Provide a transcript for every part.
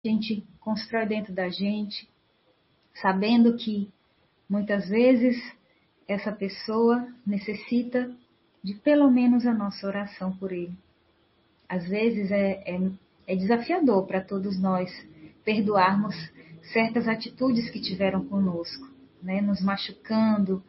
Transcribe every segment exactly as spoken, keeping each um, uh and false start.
a gente constrói dentro da gente, sabendo que muitas vezes essa pessoa necessita de pelo menos a nossa oração por ele. Às vezes é, é, é desafiador para todos nós perdoarmos certas atitudes que tiveram conosco, né? Nos machucando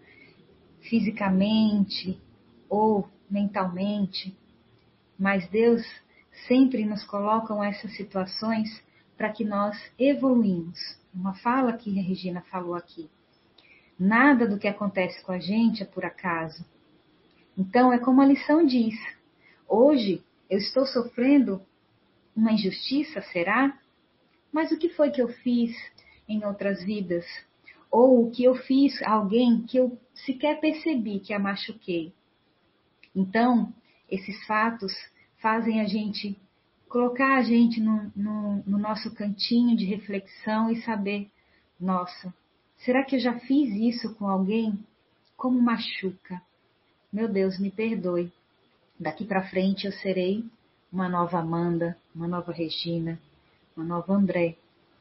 fisicamente ou mentalmente, mas Deus sempre nos coloca essas situações para que nós evoluímos. Uma fala que a Regina falou aqui. Nada do que acontece com a gente é por acaso. Então, é como a lição diz. Hoje, eu estou sofrendo uma injustiça, será? Mas o que foi que eu fiz em outras vidas? Ou o que eu fiz a alguém que eu sequer percebi que a machuquei? Então, esses fatos fazem a gente, colocar a gente no, no, no nosso cantinho de reflexão e saber, nossa, será que eu já fiz isso com alguém? Como machuca? Meu Deus, me perdoe. Daqui para frente eu serei uma nova Amanda, uma nova Regina, uma nova André.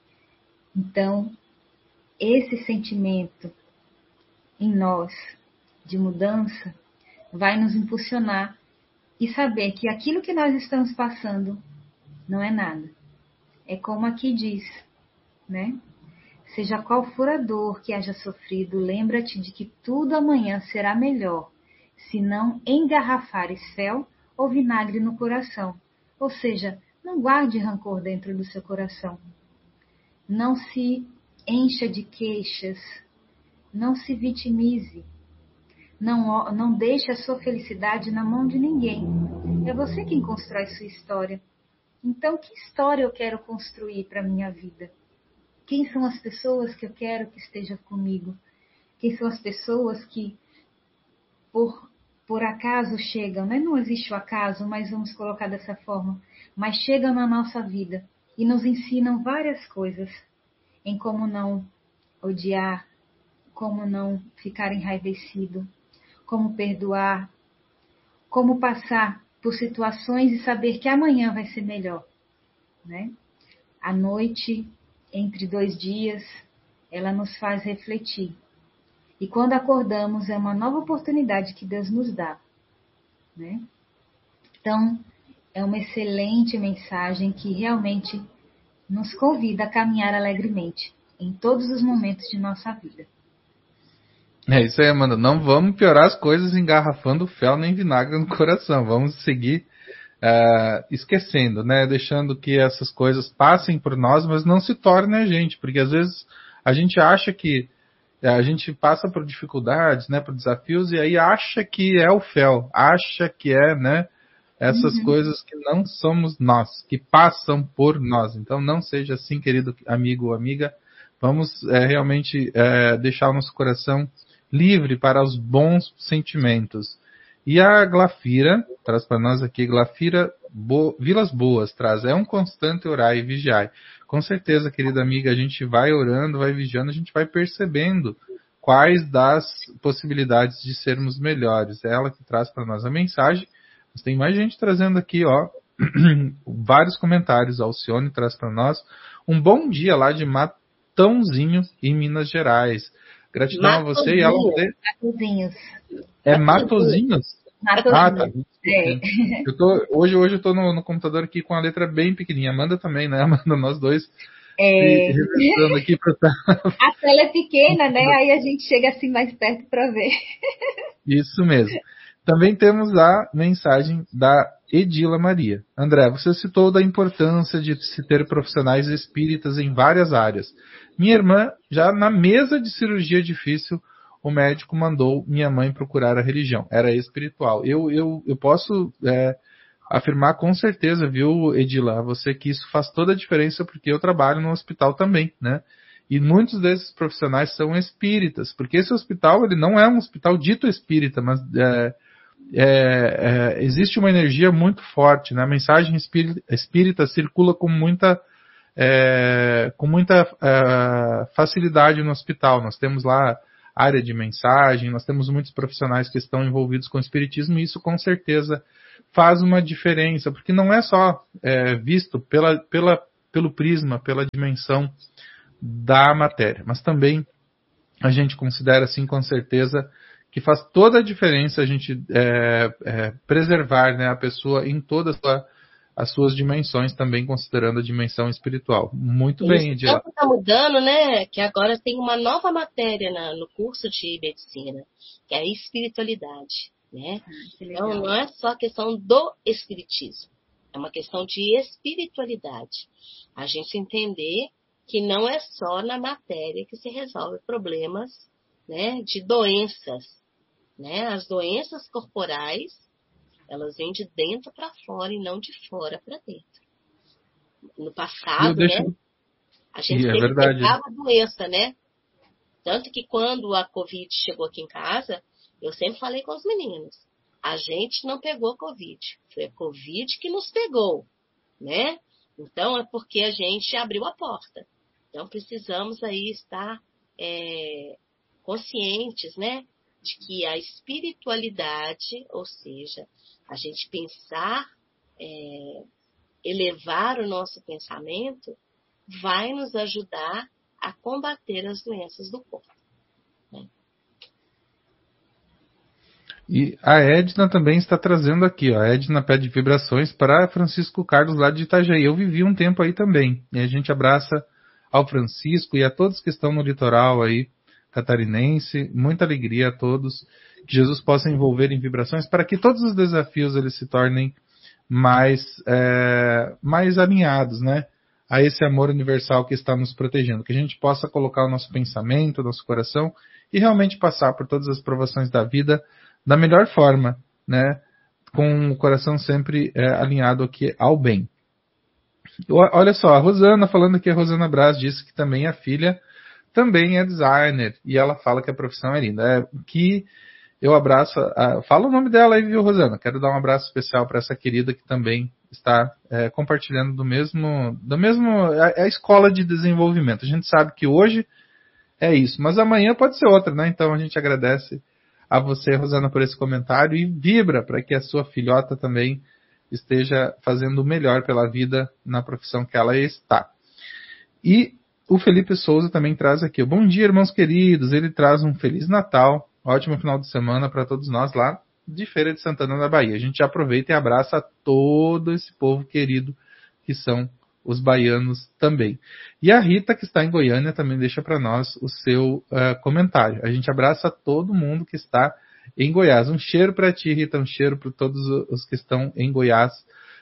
Então, esse sentimento em nós de mudança vai nos impulsionar e saber que aquilo que nós estamos passando não é nada. É como aqui diz, né? Seja qual for a dor que haja sofrido, lembra-te de que tudo amanhã será melhor, se não engarrafares fel ou vinagre no coração. Ou seja, não guarde rancor dentro do seu coração. Não se encha de queixas. Não se vitimize. Não, não deixe a sua felicidade na mão de ninguém. É você quem constrói sua história. Então, que história eu quero construir para a minha vida? Quem são as pessoas que eu quero que estejam comigo? Quem são as pessoas que, por, por acaso, chegam? Né? Não existe o acaso, mas vamos colocar dessa forma. Mas chegam na nossa vida e nos ensinam várias coisas. Em como não odiar, como não ficar enraivecido, como perdoar, como passar por situações e saber que amanhã vai ser melhor, né? A noite, entre dois dias, ela nos faz refletir. E quando acordamos, é uma nova oportunidade que Deus nos dá, né? Então, é uma excelente mensagem que realmente nos convida a caminhar alegremente em todos os momentos de nossa vida. É isso aí, Amanda. Não vamos piorar as coisas engarrafando fel nem vinagre no coração. Vamos seguir uh, esquecendo, né? Deixando que essas coisas passem por nós, mas não se tornem a gente. Porque às vezes a gente acha que a gente passa por dificuldades, né? Por desafios, e aí acha que é o fel, acha que é, né? Essas uhum. coisas que não somos nós, que passam por nós. Então não seja assim, querido amigo ou amiga. Vamos é, realmente é, deixar o nosso coração livre para os bons sentimentos. E a Glafira, traz para nós aqui, Glafira Bo, Vilas Boas, traz, é um constante orar e vigiar. Com certeza, querida amiga, a gente vai orando, vai vigiando, a gente vai percebendo quais das possibilidades de sermos melhores. É ela que traz para nós a mensagem. Mas tem mais gente trazendo aqui, ó, vários comentários. A Alcione traz para nós um bom dia lá de Matãozinho, em Minas Gerais. Gratidão Matozinho. A você e ela. Matozinhos. É Matozinhos? Matozinhos. Ah, tá. É. Eu tô, hoje, hoje eu tô no, no computador aqui com a letra bem pequenininha. Amanda também, né? Amanda, nós dois. É. Se aqui pra... A tela é pequena, né? Aí a gente chega assim mais perto para ver. Isso mesmo. Também temos a mensagem da Edila Maria. André, você citou da importância de se ter profissionais espíritas em várias áreas. Minha irmã, já na mesa de cirurgia difícil, o médico mandou minha mãe procurar a religião. Era espiritual. Eu, eu, eu posso é, afirmar com certeza, viu, Edila, você que isso faz toda a diferença, porque eu trabalho no hospital também, né? E muitos desses profissionais são espíritas, porque esse hospital ele não é um hospital dito espírita, mas é, é, é, existe uma energia muito forte, né? A mensagem espírita, espírita circula com muita, é, com muita é, facilidade no hospital. Nós temos lá área de mensagem, nós temos muitos profissionais que estão envolvidos com o espiritismo, e isso com certeza faz uma diferença, porque não é só é, visto pela, pela pelo prisma, pela dimensão da matéria. Mas também a gente considera, assim, com certeza, que faz toda a diferença a gente é, é, preservar, né, a pessoa em todas as suas dimensões, também considerando a dimensão espiritual. Muito bem, Ediela. O tempo está mudando, né? Que agora tem uma nova matéria na, no curso de medicina, que é a espiritualidade, né? Ah, então, não é só a questão do espiritismo, é uma questão de espiritualidade. A gente entender que não é só na matéria que se resolve problemas, né, de doenças, né? As doenças corporais, elas vêm de dentro para fora e não de fora para dentro. No passado, deixo... né, a gente é sempre pegava a doença, né? Tanto que quando a Covid chegou aqui em casa, eu sempre falei com os meninos, a gente não pegou a Covid, foi a Covid que nos pegou, né? Então é porque a gente abriu a porta. Então precisamos aí estar é, conscientes, né, de que a espiritualidade, ou seja, a gente pensar, é, elevar o nosso pensamento, vai nos ajudar a combater as doenças do corpo. Né? E a Edna também está trazendo aqui, ó, a Edna pede vibrações para Francisco Carlos lá de Itajaí. Eu vivi um tempo aí também, e a gente abraça ao Francisco e a todos que estão no litoral aí, catarinense, muita alegria a todos, que Jesus possa envolver em vibrações para que todos os desafios eles se tornem mais, é, mais alinhados, né, a esse amor universal que está nos protegendo, que a gente possa colocar o nosso pensamento, o nosso coração e realmente passar por todas as provações da vida da melhor forma, né, com o coração sempre é, alinhado aqui ao bem. Olha só, a Rosana, falando aqui, a Rosana Braz disse que também a filha também é designer, e ela fala que a profissão é linda. É, que eu abraço, a, fala o nome dela aí, viu, Rosana? Quero dar um abraço especial para essa querida que também está é, compartilhando do mesmo, do mesmo, a, a escola de desenvolvimento. A gente sabe que hoje é isso, mas amanhã pode ser outra, né? Então a gente agradece a você, Rosana, por esse comentário e vibra para que a sua filhota também esteja fazendo o melhor pela vida na profissão que ela está. E o Felipe Souza também traz aqui, bom dia, irmãos queridos, ele traz um Feliz Natal, ótimo final de semana para todos nós lá de Feira de Santana da Bahia. A gente aproveita e abraça todo esse povo querido que são os baianos também. E a Rita, que está em Goiânia, também deixa para nós o seu uh, comentário. A gente abraça todo mundo que está em Goiás. Um cheiro para ti, Rita, um cheiro para todos os que estão em Goiás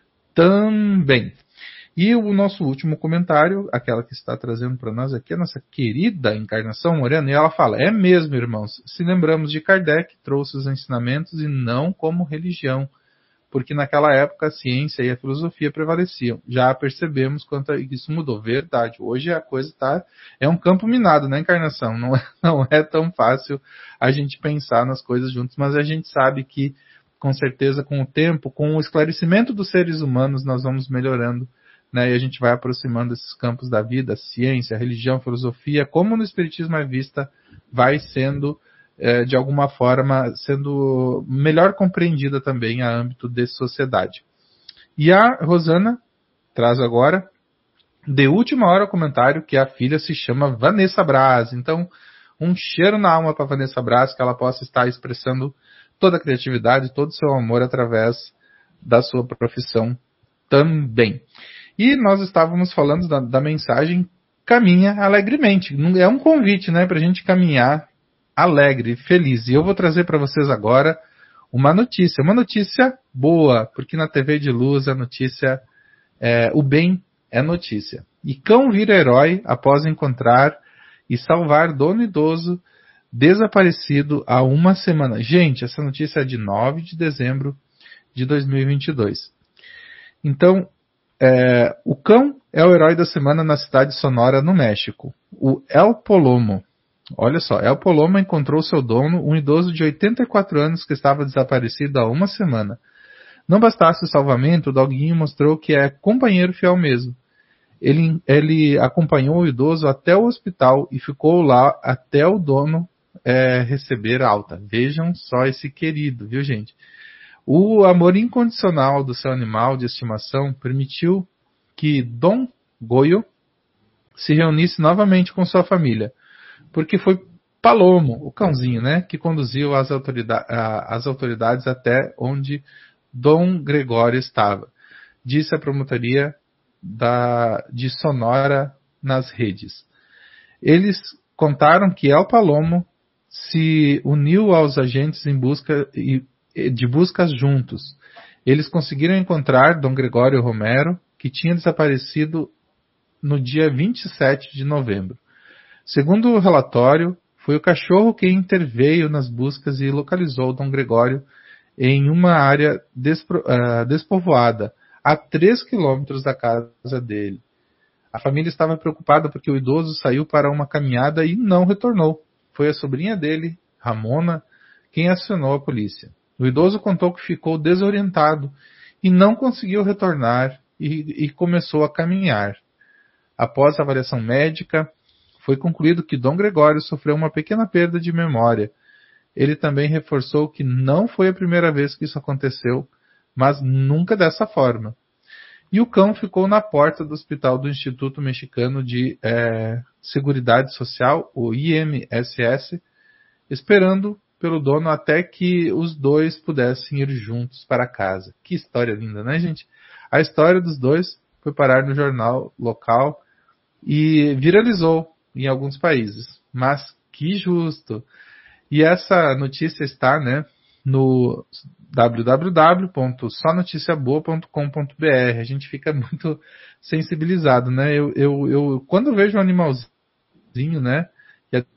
também. E o nosso último comentário, aquela que está trazendo para nós aqui, a nossa querida Encarnação Moreno, e ela fala, é mesmo, irmãos, se lembramos de Kardec, trouxe os ensinamentos e não como religião, porque naquela época a ciência e a filosofia prevaleciam. Já percebemos quanto isso mudou. Verdade, hoje a coisa tá, é um campo minado, né, Encarnação? Não é, não é tão fácil a gente pensar nas coisas juntos, mas a gente sabe que, com certeza, com o tempo, com o esclarecimento dos seres humanos, nós vamos melhorando, né, e a gente vai aproximando esses campos da vida, a ciência, a religião, a filosofia, como no Espiritismo é vista, vai sendo, é, de alguma forma, sendo melhor compreendida também a âmbito de sociedade. E a Rosana traz agora, de última hora, o comentário que a filha se chama Vanessa Braz. Então, um cheiro na alma para Vanessa Braz, que ela possa estar expressando toda a criatividade, todo o seu amor através da sua profissão também. E nós estávamos falando da, da mensagem caminha alegremente. É um convite, né, para a gente caminhar alegre, feliz. E eu vou trazer para vocês agora uma notícia, uma notícia boa, porque na T V de Luz a notícia, é, o bem é notícia. E cão vira herói após encontrar e salvar dono idoso desaparecido há uma semana. Gente, essa notícia é de nove de dezembro de dois mil e vinte e dois. Então, É, o cão é o herói da semana na cidade sonora, no México. O El Polomo. Olha só, El Polomo encontrou seu dono, um idoso de oitenta e quatro anos que estava desaparecido há uma semana. Não bastasse o salvamento, o doguinho mostrou que é companheiro fiel mesmo. Ele, ele acompanhou o idoso até o hospital e ficou lá até o dono é, receber alta. Vejam só esse querido, viu, gente? O amor incondicional do seu animal de estimação permitiu que Dom Goyo se reunisse novamente com sua família, porque foi Palomo, o cãozinho, né, que conduziu as, autorida- as autoridades até onde Dom Gregório estava, disse a promotoria da, de Sonora nas redes. Eles contaram que El Palomo se uniu aos agentes em busca de buscas juntos. Eles conseguiram encontrar Dom Gregório Romero, que tinha desaparecido no dia vinte e sete de novembro. Segundo o relatório, foi o cachorro quem interveio nas buscas e localizou Dom Gregório em uma área despro, uh, despovoada, a três quilômetros da casa dele. A família estava preocupada porque o idoso saiu para uma caminhada e não retornou. Foi a sobrinha dele, Ramona, quem acionou a polícia. O idoso contou que ficou desorientado e não conseguiu retornar e, e começou a caminhar. Após a avaliação médica, foi concluído que Dom Gregório sofreu uma pequena perda de memória. Ele também reforçou que não foi a primeira vez que isso aconteceu, mas nunca dessa forma. E o cão ficou na porta do hospital do Instituto Mexicano de é, Seguridade Social, o I M S S, esperando pelo dono até que os dois pudessem ir juntos para casa. Que história linda, né, gente? A história dos dois foi parar no jornal local e viralizou em alguns países. Mas que justo! E essa notícia está, né, no w w w ponto só notícia boa ponto com ponto b r. A gente fica muito sensibilizado, né? Eu, eu, eu quando vejo um animalzinho, né, e a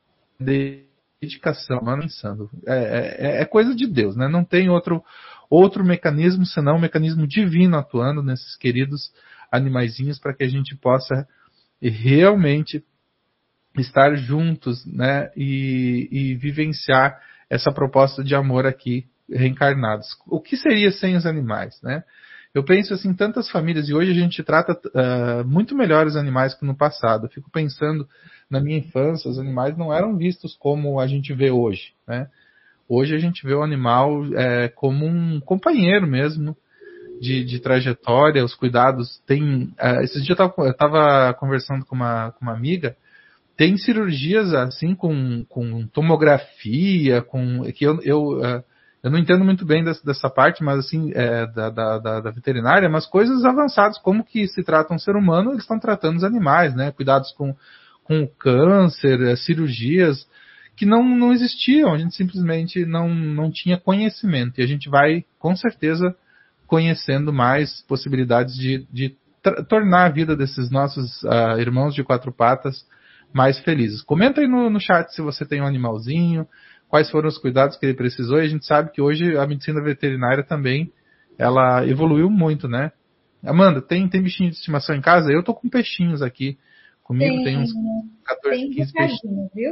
dedicação, mano, pensando, é, é, é coisa de Deus, né? Não tem outro, outro mecanismo senão um mecanismo divino atuando nesses queridos animaizinhos para que a gente possa realmente estar juntos, né, e, e vivenciar essa proposta de amor aqui reencarnados. O que seria sem os animais, né? Eu penso assim, tantas famílias, e hoje a gente trata uh, muito melhor os animais que no passado. Eu fico pensando, na minha infância, os animais não eram vistos como a gente vê hoje, né? Hoje a gente vê o animal é, como um companheiro mesmo, de, de trajetória, os cuidados. Tem, uh, esse dia eu estava conversando com uma, com uma amiga. Tem cirurgias assim com, com tomografia, com que eu, eu, eu não entendo muito bem dessa, dessa parte, mas assim, é, da, da, da veterinária, mas coisas avançadas, como que se trata um ser humano, eles estão tratando os animais, né? Cuidados com, com o câncer, cirurgias que não, não existiam, a gente simplesmente não, não tinha conhecimento. E a gente vai, com certeza, conhecendo mais possibilidades de, de tornar a vida desses nossos uh, irmãos de quatro patas mais felizes. Comenta aí no, no chat se você tem um animalzinho, quais foram os cuidados que ele precisou, e a gente sabe que hoje a medicina veterinária também, ela evoluiu muito, né? Amanda, tem, tem bichinho de estimação em casa? Eu tô com peixinhos aqui comigo, tem, tem uns catorze, tem quinze peixinhos. Viu?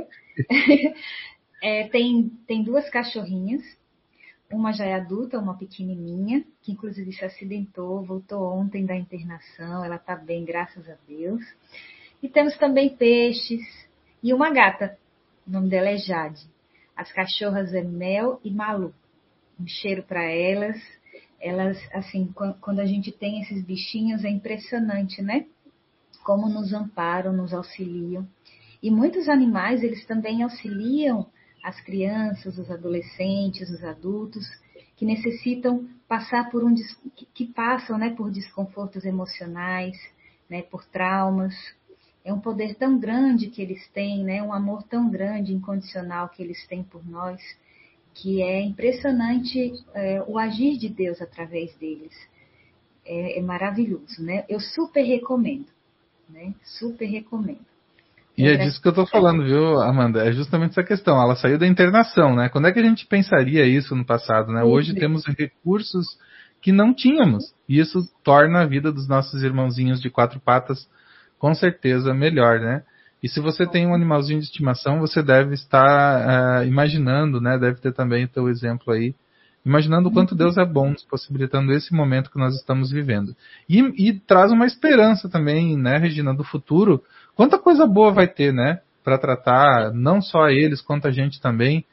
é, tem, tem duas cachorrinhas, uma já é adulta, uma pequenininha, que inclusive se acidentou, voltou ontem da internação, ela tá bem, graças a Deus. E temos também peixes e uma gata. O nome dela é Jade. As cachorras é Mel e Malu. Um cheiro para elas. Elas, assim, quando a gente tem esses bichinhos, é impressionante, né? Como nos amparam, nos auxiliam. E muitos animais, eles também auxiliam as crianças, os adolescentes, os adultos, que necessitam passar por um... que passam, né, por desconfortos emocionais, né, por traumas. É um poder tão grande que eles têm, né? Um amor tão grande, incondicional que eles têm por nós, que é impressionante é, o agir de Deus através deles. É, é maravilhoso, né? Eu super recomendo, né? Super recomendo. E é disso que eu estou falando, viu, Amanda? É justamente essa questão. Ela saiu da internação, né? Quando é que a gente pensaria isso no passado, né? Hoje temos recursos que não tínhamos. E isso torna a vida dos nossos irmãozinhos de quatro patas com certeza melhor, né? E se você tem um animalzinho de estimação, você deve estar uh, imaginando, né? Deve ter também o teu exemplo aí, imaginando o quanto Deus é bom, nos possibilitando esse momento que nós estamos vivendo. E, e traz uma esperança também, né, Regina, do futuro. Quanta coisa boa vai ter, né? Para tratar não só eles, quanto a gente também.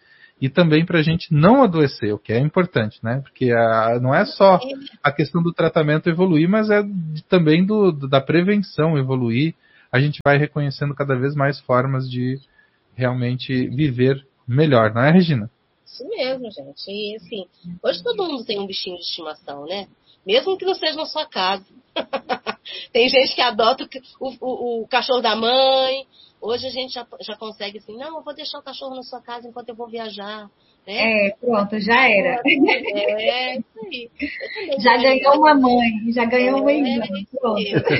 e também para a gente não adoecer, o que é importante, né? Porque a, não é só a questão do tratamento evoluir, mas é de, também do, da prevenção evoluir. A gente vai reconhecendo cada vez mais formas de realmente viver melhor, não é, Regina? Isso mesmo, gente. E assim, hoje todo mundo tem um bichinho de estimação, né? Mesmo que não seja na sua casa. Tem gente que adota o, o, o cachorro da mãe. Hoje a gente já, já consegue assim, não, eu vou deixar o cachorro na sua casa enquanto eu vou viajar. Né? É, pronto, já era. É, isso aí. Já ganhou uma mãe, já ganhou uma irmã. Pronto.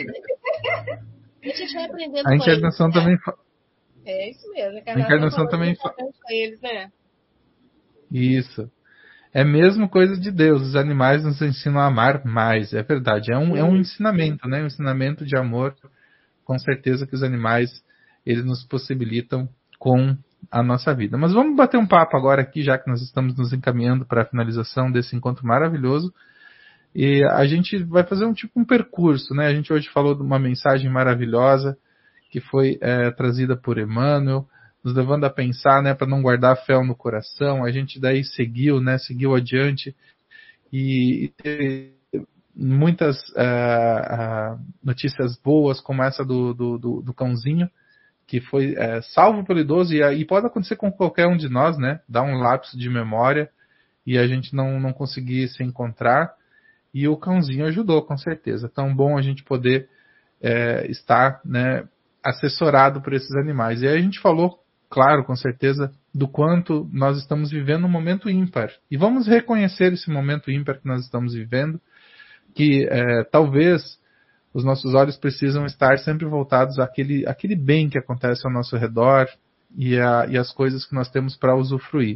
A gente vai aprendendo a encarnação com eles, também né? É isso mesmo, a encarnação, a encarnação também fa... com eles, né? Isso. É a mesma coisa de Deus. Os animais nos ensinam a amar mais. É verdade. É um, é um ensinamento, né? Um ensinamento de amor. Com certeza que os animais, eles nos possibilitam com a nossa vida. Mas vamos bater um papo agora aqui, já que nós estamos nos encaminhando para a finalização desse encontro maravilhoso. E a gente vai fazer um tipo um percurso, né? A gente hoje falou de uma mensagem maravilhosa que foi é, trazida por Emmanuel, nos levando a pensar, né, para não guardar fel no coração. A gente daí seguiu, né, seguiu adiante e, e teve muitas uh, uh, notícias boas, como essa do, do, do, do cãozinho, que foi uh, salvo pelo idoso, e, e pode acontecer com qualquer um de nós, né, dar um lapso de memória e a gente não, não conseguir se encontrar, e o cãozinho ajudou, com certeza. Tão bom a gente poder uh, estar, né, assessorado por esses animais. E aí a gente falou, claro, com certeza, do quanto nós estamos vivendo um momento ímpar. E vamos reconhecer esse momento ímpar que nós estamos vivendo, que é, talvez os nossos olhos precisam estar sempre voltados àquele, àquele bem que acontece ao nosso redor e, a, e as coisas que nós temos para usufruir.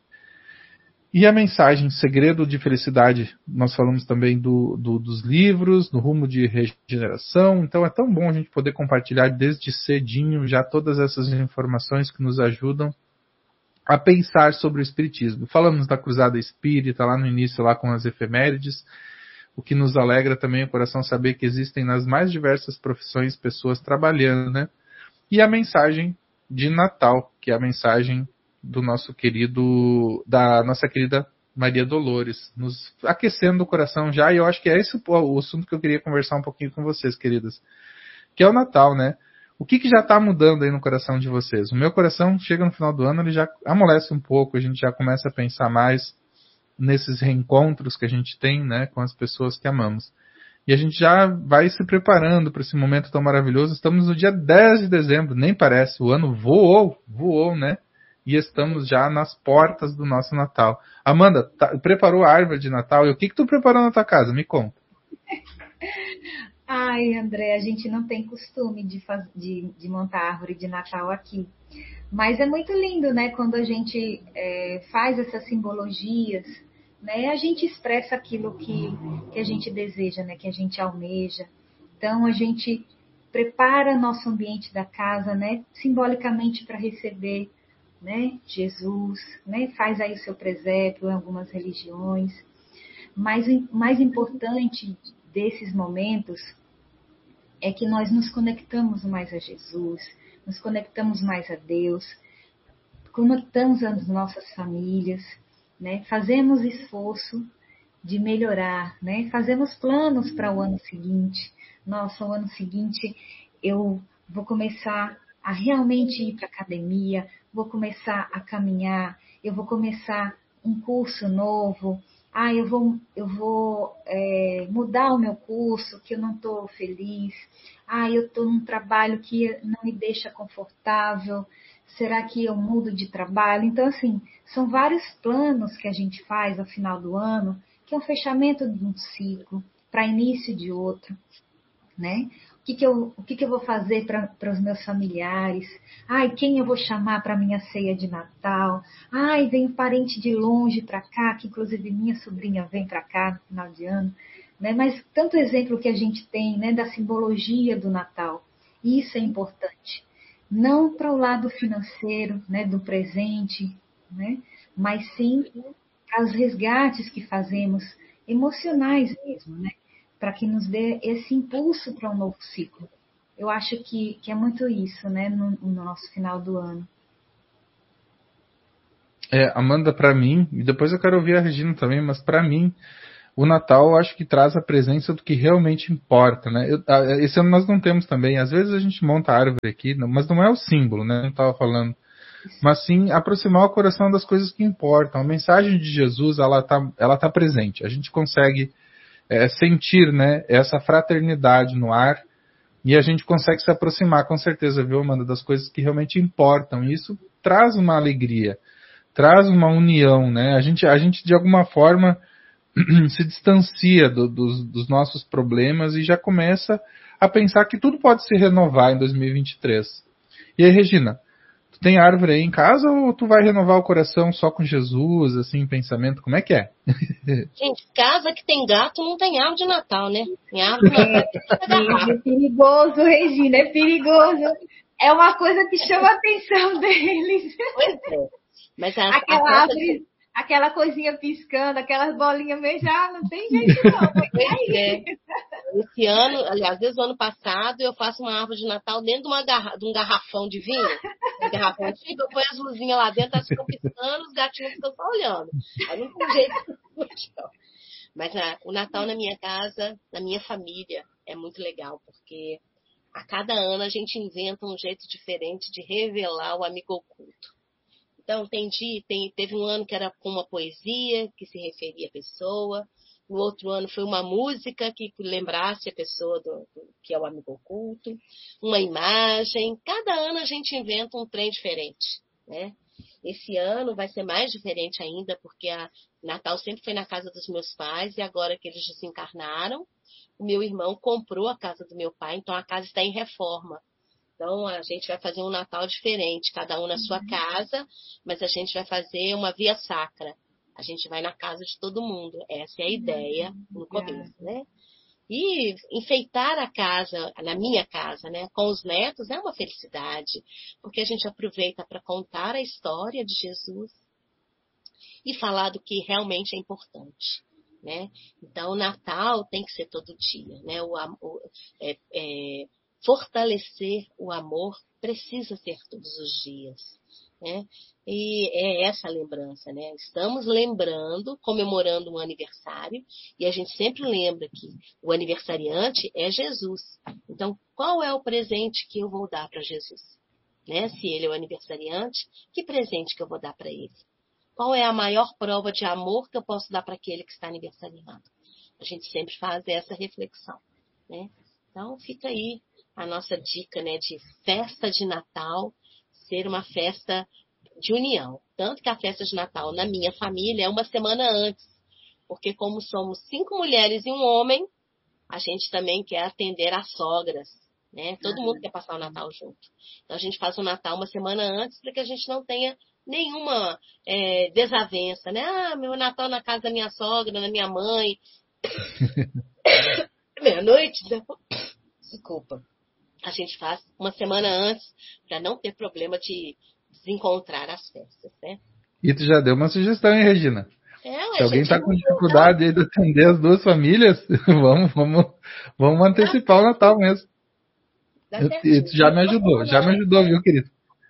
E a mensagem Segredo de Felicidade, nós falamos também do, do, dos livros, do rumo de regeneração. Então é tão bom a gente poder compartilhar desde cedinho já todas essas informações que nos ajudam a pensar sobre o Espiritismo. Falamos da Cruzada Espírita lá no início, lá com as efemérides, o que nos alegra também o coração saber que existem nas mais diversas profissões pessoas trabalhando, né? E a mensagem de Natal, que é a mensagem do nosso querido, da nossa querida Maria Dolores, nos aquecendo o coração já, e eu acho que é esse o assunto que eu queria conversar um pouquinho com vocês, queridas, que é o Natal, né? O que, que já está mudando aí no coração de vocês? O meu coração chega no final do ano, ele já amolece um pouco, a gente já começa a pensar mais nesses reencontros que a gente tem, né, com as pessoas que amamos. E a gente já vai se preparando para esse momento tão maravilhoso. Estamos no dia dez de dezembro, nem parece, o ano voou, voou, né? E estamos já nas portas do nosso Natal. Amanda, tá, preparou a árvore de Natal? E o que que tu preparou na tua casa? Me conta. Ai, André, a gente não tem costume de, faz... de, de montar árvore de Natal aqui. Mas é muito lindo, né? Quando a gente é, faz essas simbologias, né? A gente expressa aquilo que, que a gente deseja, né? Que a gente almeja. Então, a gente prepara nosso ambiente da casa, né? Simbolicamente para receber, né? Jesus, né? Faz aí o seu presépio em algumas religiões. Mas o mais importante desses momentos é que nós nos conectamos mais a Jesus, nos conectamos mais a Deus, conectamos as nossas famílias, né? Fazemos esforço de melhorar, né? Fazemos planos para o ano seguinte. Nossa, o ano seguinte eu vou começar a realmente ir para a academia, vou começar a caminhar, eu vou começar um curso novo. Ah, eu vou, eu vou é, mudar o meu curso, que eu não estou feliz. Ah, eu estou num trabalho que não me deixa confortável. Será que eu mudo de trabalho? Então, assim, são vários planos que a gente faz ao final do ano, que é um fechamento de um ciclo, para início de outro, né? O que, que, eu, o que, que eu vou fazer para os meus familiares? Ai, quem eu vou chamar para a minha ceia de Natal? Ai, vem um parente de longe para cá, que inclusive minha sobrinha vem para cá no final de ano. Né? Mas tanto exemplo que a gente tem, né, da simbologia do Natal. E isso é importante. Não para o lado financeiro, né, do presente, né, mas sim para os resgates que fazemos, emocionais mesmo, né? Para que nos dê esse impulso para um novo ciclo. Eu acho que, que é muito isso, né, no, no nosso final do ano. É, Amanda, para mim, e depois eu quero ouvir a Regina também, mas para mim, o Natal eu acho que traz a presença do que realmente importa, né? Eu, esse ano nós não temos também, às vezes a gente monta a árvore aqui, mas não é o símbolo, né? Eu estava falando. Mas sim aproximar o coração das coisas que importam. A mensagem de Jesus, ela está ela tá presente. A gente consegue é, sentir, né, essa fraternidade no ar e a gente consegue se aproximar, com certeza, viu, Amanda, das coisas que realmente importam. E isso traz uma alegria, traz uma união, né? A gente, a gente de alguma forma, se distancia do, dos, dos nossos problemas e já começa a pensar que tudo pode se renovar em dois mil e vinte e três. E aí, Regina, tu tem árvore aí em casa ou tu vai renovar o coração só com Jesus, assim, em pensamento? Como é que é? Gente, casa que tem gato não tem árvore de Natal, né? Tem árvore de Natal. É, é perigoso, Regina, é perigoso. É uma coisa que chama a atenção deles. Pois é. Mas a, aquela a árvore, de... aquela coisinha piscando, aquelas bolinhas mesmo, já não tem jeito não. Pois é. Esse ano, aliás, desde o ano passado, eu faço uma árvore de Natal dentro de, uma garra... de um garrafão de vinho. Um garrafão antigo, eu ponho as luzinhas lá dentro, elas ficam piscando, os gatinhos ficam só olhando. Aí não tem jeito. Mas a, o Natal na minha casa, na minha família, é muito legal, porque a cada ano a gente inventa um jeito diferente de revelar o amigo oculto. Então, tem dia, tem, teve um ano que era com uma poesia que se referia à pessoa, no outro ano foi uma música que lembrasse a pessoa do, do, que é o amigo oculto, uma imagem. Cada ano a gente inventa um trem diferente, né? Esse ano vai ser mais diferente ainda, porque a Natal sempre foi na casa dos meus pais e agora que eles desencarnaram, o meu irmão comprou a casa do meu pai, então a casa está em reforma. Então, a gente vai fazer um Natal diferente, cada um na sua casa, mas a gente vai fazer uma via sacra. A gente vai na casa de todo mundo. Essa é a ideia no começo, né? E enfeitar a casa, na minha casa, né, com os netos é uma felicidade, porque a gente aproveita para contar a história de Jesus e falar do que realmente é importante, né? Então, o Natal tem que ser todo dia, né? O, o, é, é, fortalecer o amor precisa ser todos os dias, né? E é essa a lembrança, né? Estamos lembrando, comemorando um aniversário, e a gente sempre lembra que o aniversariante é Jesus. Então, qual é o presente que eu vou dar para Jesus? Né? Se ele é o aniversariante, que presente que eu vou dar para ele? Qual é a maior prova de amor que eu posso dar para aquele que está aniversariando? A gente sempre faz essa reflexão, né? Então, fica aí a nossa dica, né, de festa de Natal ser uma festa de união. Tanto que a festa de Natal na minha família é uma semana antes, porque como somos cinco mulheres e um homem, a gente também quer atender as sogras, né? Todo mundo quer passar o Natal junto. Então a gente faz o Natal uma semana antes para que a gente não tenha nenhuma é, desavença, né? Ah, meu Natal na casa da minha sogra, da minha mãe. Meia-noite, desculpa. A gente faz uma semana antes para não ter problema de desencontrar as festas, né? E tu já deu uma sugestão, hein, Regina? É, Se alguém está com dificuldade aí de atender as duas famílias, vamos, vamos, vamos antecipar o Natal mesmo. E tu já me ajudou, já me ajudou, viu, querido?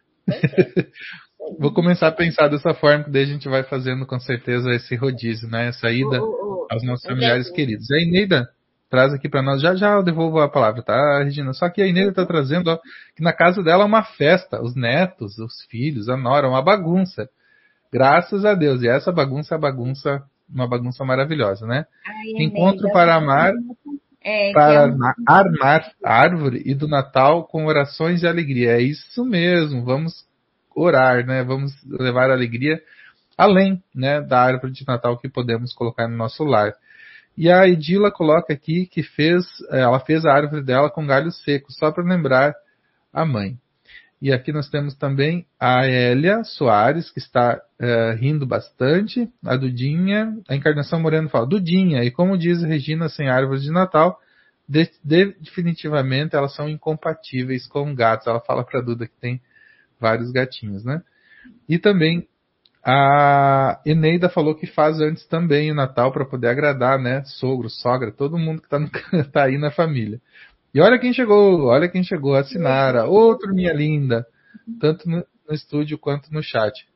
Vou começar a pensar dessa forma, que daí a gente vai fazendo com certeza esse rodízio, né? Essa ida aos nossos familiares queridos. E a Ineida traz aqui para nós, já já eu devolvo a palavra, tá, Regina? Só que a Ineida está trazendo, ó, que na casa dela é uma festa, os netos, os filhos, a nora, uma bagunça. Graças a Deus. E essa bagunça é bagunça, uma bagunça maravilhosa, né? Ai, Encontro Eneida, para amar, é, para é um... armar a árvore e do Natal com orações e alegria. É isso mesmo, vamos orar, né? Vamos levar alegria além, né, da árvore de Natal que podemos colocar no nosso lar. E a Edila coloca aqui que fez, ela fez a árvore dela com galhos secos, só para lembrar a mãe. E aqui nós temos também a Hélia Soares, que está uh, rindo bastante. A Dudinha, a Encarnação Moreno fala, Dudinha, e como diz Regina, sem árvore de Natal, de, de, definitivamente elas são incompatíveis com gatos. Ela fala para a Duda que tem vários gatinhos, né? E também a Eneida falou que faz antes também o Natal para poder agradar, né? Sogro, sogra, todo mundo que está tá aí na família. E olha quem chegou, olha quem chegou, a Sinara, outro minha linda, tanto no, no estúdio quanto no chat.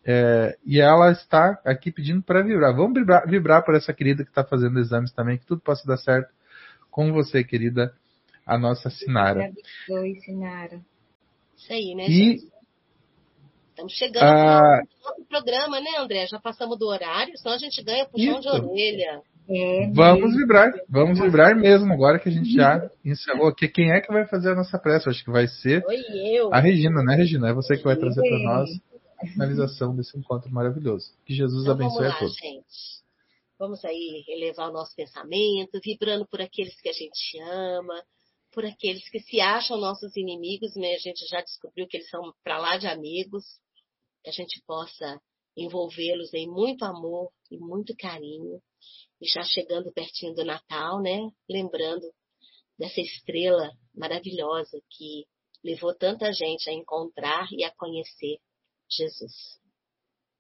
É, e ela está aqui pedindo para vibrar. Vamos vibrar, vibrar por essa querida que está fazendo exames também, que tudo possa dar certo com você, querida, a nossa Sinara. Oi, Sinara. Isso aí, né, E, gente? Estamos chegando ao ah, final do programa, né, André? Já passamos do horário, senão a gente ganha puxão de isso. orelha. É Vamos mesmo. vibrar, vamos vibrar mesmo, agora que a gente já encerrou aqui. Quem é que vai fazer a nossa prece? Eu acho que vai ser Oi, eu. a Regina, né, Regina? É você que vai trazer para nós Sim. a finalização desse encontro maravilhoso. Que Jesus Então vamos abençoe lá, a todos. gente. Vamos aí elevar o nosso pensamento, vibrando por aqueles que a gente ama, por aqueles que se acham nossos inimigos, né? A gente já descobriu que eles são para lá de amigos, que a gente possa envolvê-los em muito amor e muito carinho. E já chegando pertinho do Natal, né? Lembrando dessa estrela maravilhosa que levou tanta gente a encontrar e a conhecer Jesus.